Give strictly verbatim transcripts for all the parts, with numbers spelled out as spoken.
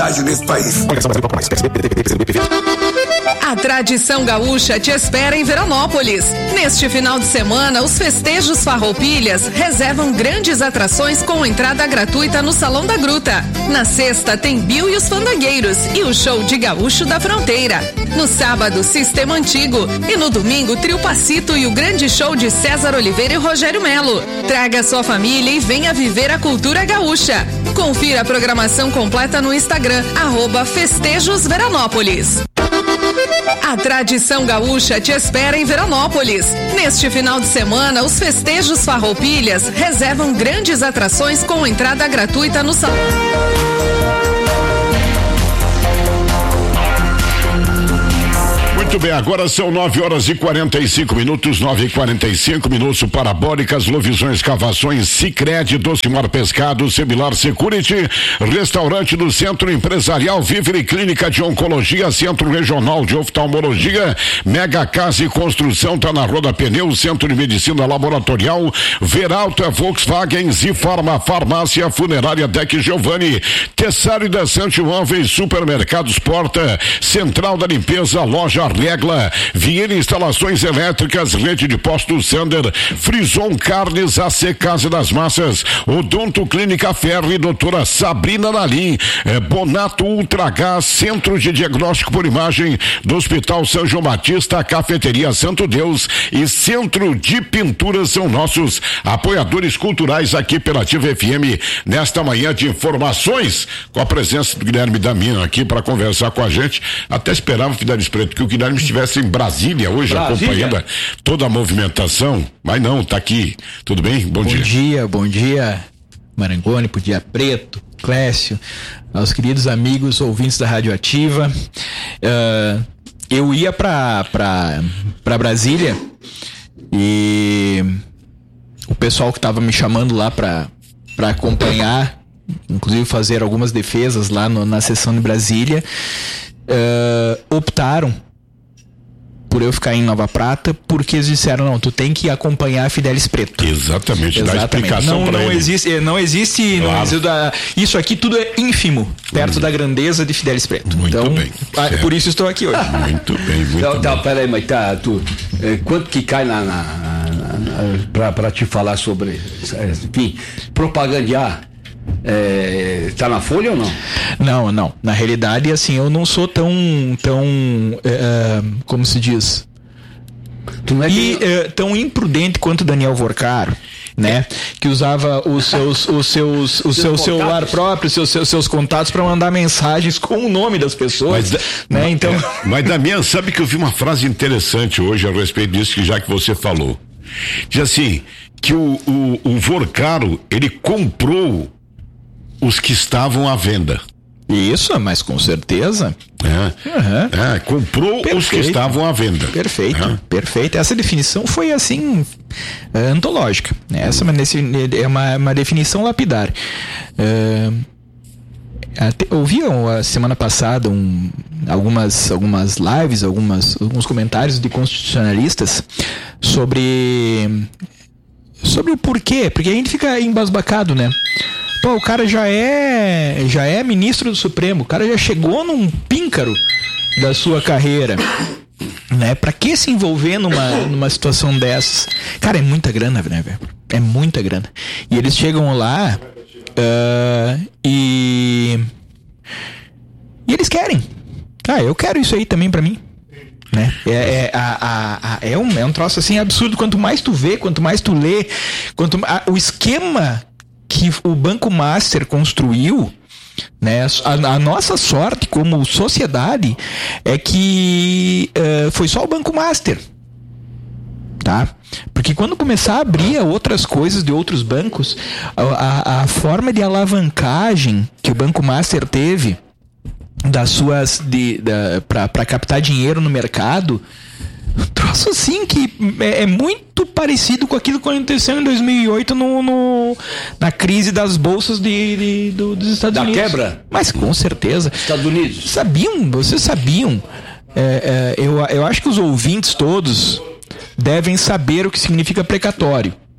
nesse país. A tradição gaúcha te espera em Veranópolis. Neste final de semana, os festejos Farroupilhas reservam grandes atrações com entrada gratuita no Salão da Gruta. Na sexta tem Bill e os Fandangueiros e o show de Gaúcho da Fronteira. No sábado, Sistema Antigo e no domingo, Trio Pacito e o grande show de César Oliveira e Rogério Melo. Traga sua família e venha viver a cultura gaúcha. Confira a programação completa no Instagram, arroba Festejos Veranópolis. A tradição gaúcha te espera em Veranópolis. Neste final de semana, os festejos Farroupilhas reservam grandes atrações com entrada gratuita no salão. Muito bem, agora são nove horas e quarenta e cinco minutos, nove e quarenta e cinco minutos, parabólicas, Lovisões, Escavações, Sicredi, Docimar Pescado, Semilar Security, Restaurante do Centro Empresarial, Vivere Clínica de Oncologia, Centro Regional de Oftalmologia, Mega Casa e Construção, tá na Roda Pneu, Centro de Medicina Laboratorial, Veralta, Volkswagen, Zifarma, Farmácia, Funerária Deck Giovanni, Tessário da Sante Móveis, Supermercados Porta, Central da Limpeza, Loja Regla, Vieira Instalações Elétricas, Rede de Postos Sander, Frison Carnes, A C Casa das Massas, Odonto Clínica Ferri, doutora Sabrina Nalim, eh, Bonato Ultragás, Centro de Diagnóstico por Imagem do Hospital São João Batista, Cafeteria Santo Deus e Centro de Pinturas são nossos apoiadores culturais aqui pela Ativa F M nesta manhã de informações, com a presença do Guilherme Damino aqui para conversar com a gente. Até esperava, Fidelis Preto, que o Guilherme estivesse em Brasília hoje, Brasília. acompanhando toda a movimentação, mas não, tá aqui. Tudo bem? Bom, bom dia. Bom dia, bom dia, Marangoni, bom dia, Preto, Clécio, aos queridos amigos ouvintes da Rádio Ativa. Uh, eu ia pra, pra, pra Brasília e o pessoal que tava me chamando lá pra, pra acompanhar, inclusive fazer algumas defesas lá no, na sessão de Brasília, uh, optaram por eu ficar em Nova Prata, porque eles disseram, não, tu tem que acompanhar a Fidelis Preto. Exatamente, Exatamente. dá explicação não, pra não ele. Existe, não existe, claro. não existe uh, isso aqui tudo é ínfimo, perto hum. da grandeza de Fidelis Preto. Muito então, bem. Ah, por isso estou aqui hoje. Muito bem, muito então, bem. Então, peraí, mas tá, tu, eh, quanto que cai na, na, na, na pra, pra te falar sobre, enfim, propagandear? É, tá na Folha ou não? Não, não. Na realidade, assim, eu não sou tão, tão, é, como se diz, tu não é e, que... é, tão imprudente quanto Daniel Vorcaro, né? Que usava os seus, os seus, o seu celular próprio, os seus, seus, seus contatos para mandar mensagens com o nome das pessoas, mas, né? Então. É, mas Damião, sabe que eu vi uma frase interessante hoje a respeito disso que já que você falou. Diz assim, que o, o, o Vorcaro, ele comprou os que estavam à venda. Isso, mas com certeza. É, uhum. é, comprou perfeito. Os que estavam à venda. Perfeito, uhum. perfeito. Essa definição foi assim, antológica. Essa é uma, uma definição lapidar. Uh, até, ouviam a semana passada um, algumas, algumas lives, algumas, alguns comentários de constitucionalistas sobre, sobre o porquê, porque a gente fica embasbacado, né? Pô, o cara já é, já é ministro do Supremo, o cara já chegou num píncaro da sua carreira, né? Pra que se envolver numa, numa situação dessas? Cara, é muita grana, né, velho? É muita grana. E eles chegam lá uh, e... E eles querem. Cara, eu quero isso aí também pra mim. Né? É, é, a, a, a, é, um, é um troço assim absurdo. Quanto mais tu vê, quanto mais tu lê, quanto, a, o esquema que o Banco Master construiu, né? A, a nossa sorte como sociedade é que uh, foi só o Banco Master, tá? Porque quando começar a abrir outras coisas de outros bancos, a, a, a forma de alavancagem que o Banco Master teve das suas de, da, para captar dinheiro no mercado, troço assim que é, é muito parecido com aquilo que aconteceu em dois mil e oito no, no, na crise das bolsas de, de, do, dos Estados da Unidos. Da quebra? Mas com certeza. Estados Unidos. Sabiam, vocês sabiam. É, é, eu, eu acho que os ouvintes todos devem saber o que significa precatório.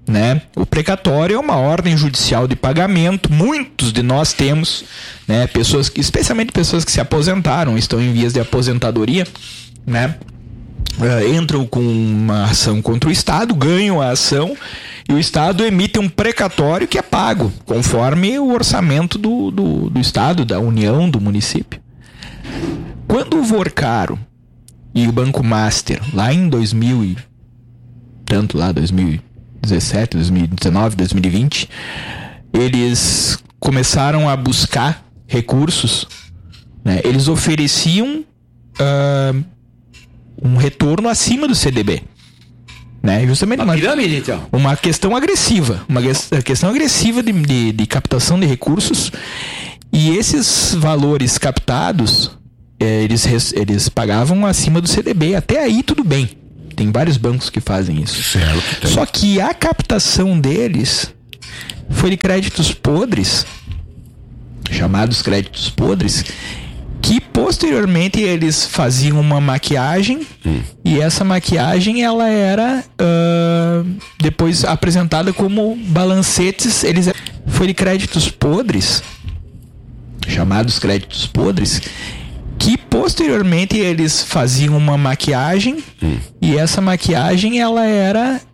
né? O precatório é uma ordem judicial de pagamento, muitos de nós temos, né? Pessoas, especialmente pessoas que se aposentaram, estão em vias de aposentadoria, né? Uh, entram com uma ação contra o Estado, ganham a ação e o Estado emite um precatório que é pago conforme o orçamento do, do, do Estado, da União, do município. Quando o Vorcaro e o Banco Master, lá em dois mil e tanto lá, dois mil e dezessete, dois mil e dezenove, dois mil e vinte, eles começaram a buscar recursos, né? Eles ofereciam uh, um retorno acima do C D B, né? Justamente uma, pirâmide, então. uma questão agressiva, uma questão agressiva de, de, de captação de recursos, e esses valores captados, eh, eles, eles pagavam acima do C D B. Até aí tudo bem, tem vários bancos que fazem isso. Certo, tem. Só que a captação deles foi de créditos podres, chamados créditos podres, que posteriormente eles faziam uma maquiagem, hum. e essa maquiagem ela era uh, depois apresentada como balancetes. Eles foi de créditos podres, chamados créditos podres, que posteriormente eles faziam uma maquiagem, hum. e essa maquiagem ela era